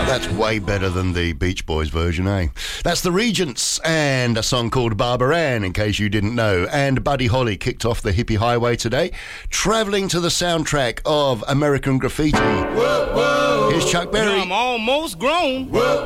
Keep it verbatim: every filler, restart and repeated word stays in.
That's way better than the Beach Boys version, eh? That's the Regents and a song called Barbara Ann, in case you didn't know. And Buddy Holly kicked off the hippie highway today, travelling to the soundtrack of American Graffiti. Whoa, whoa. Here's Chuck Berry. I'm almost grown. Whoa.